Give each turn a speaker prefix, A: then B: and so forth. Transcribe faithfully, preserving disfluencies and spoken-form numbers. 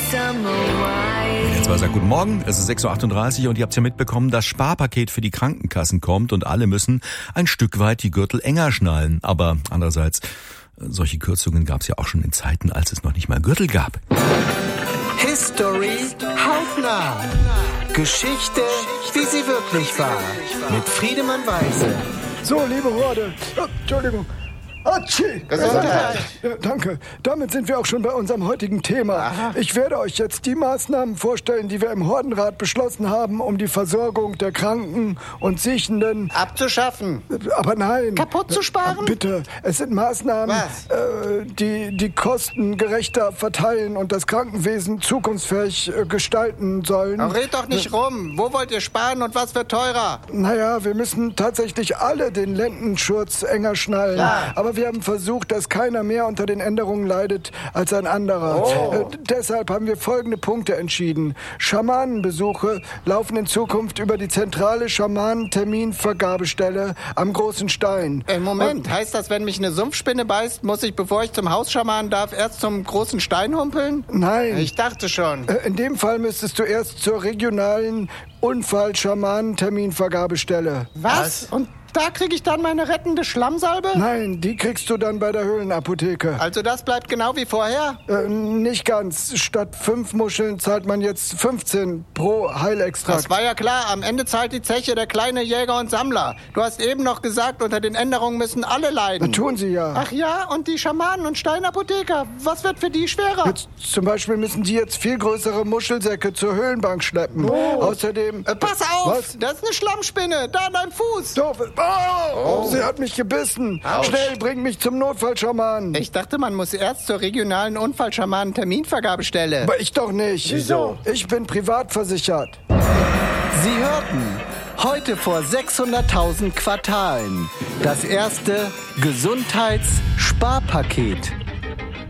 A: Jetzt mal sagt guten Morgen, es ist sechs Uhr achtunddreißig und ihr habt ja mitbekommen, das Sparpaket für die Krankenkassen kommt und alle müssen ein Stück weit die Gürtel enger schnallen. Aber andererseits, solche Kürzungen gab es ja auch schon in Zeiten, als es noch nicht mal Gürtel gab.
B: History hautnah. Geschichte, wie sie wirklich war. Mit Friedemann Weise.
C: So, liebe Horde. Oh, Entschuldigung. Atschi.
B: Gesundheit.
C: Ja, danke. Damit sind wir auch schon bei unserem heutigen Thema.
B: Aha.
C: Ich werde euch jetzt die Maßnahmen vorstellen, die wir im Hordenrat beschlossen haben, um die Versorgung der Kranken und Siechenden
B: Abzuschaffen.
C: Aber nein.
B: Kaputt zu sparen?
C: Bitte, es sind Maßnahmen,
B: Was?
C: äh, die die Kosten gerechter verteilen und das Krankenwesen zukunftsfähig äh, gestalten sollen.
B: Aber red doch nicht rum. Wo wollt ihr sparen und was wird teurer?
C: Naja, wir müssen tatsächlich alle den Lendenschurz enger schnallen.
B: Ja.
C: Aber wir haben versucht, dass keiner mehr unter den Änderungen leidet als ein anderer.
B: Oh.
C: Äh, deshalb haben wir folgende Punkte entschieden. Schamanenbesuche laufen in Zukunft über die zentrale Schamanenterminvergabestelle am Großen Stein.
B: Äh, Moment, heißt das, wenn mich eine Sumpfspinne beißt, muss ich, bevor ich zum Hausschaman darf, erst zum großen Stein humpeln?
C: Nein.
B: Ich dachte schon.
C: Äh, In dem Fall müsstest du erst zur regionalen Unfall-Schamanen-Terminvergabestelle.
B: Was? Und da kriege ich dann meine rettende Schlammsalbe?
C: Nein, die kriegst du dann bei der Höhlenapotheke.
B: Also das bleibt genau wie vorher?
C: Äh, nicht ganz. Statt fünf Muscheln zahlt man jetzt fünfzehn pro Heilextrakt.
B: Das war ja klar. Am Ende zahlt die Zeche der kleine Jäger und Sammler. Du hast eben noch gesagt, unter den Änderungen müssen alle leiden.
C: Tun sie ja.
B: Ach ja, und die Schamanen und Steinapotheker, was wird für die schwerer?
C: Jetzt, zum Beispiel müssen die jetzt viel größere Muschelsäcke zur Höhlenbank schleppen.
B: Oh.
C: Außerdem...
B: Äh, pass auf!
C: Was?
B: Das ist eine Schlammspinne, da an deinem Fuß.
C: Doof. Oh, sie hat mich gebissen.
B: Autsch.
C: Schnell, bring mich zum Notfallschamanen.
B: Ich dachte, man muss erst zur regionalen Unfallschamanen-Terminvergabestelle.
C: Aber ich doch nicht.
B: Wieso?
C: Ich bin privat versichert.
B: Sie hörten heute vor sechshunderttausend Quartalen das erste Gesundheitssparpaket.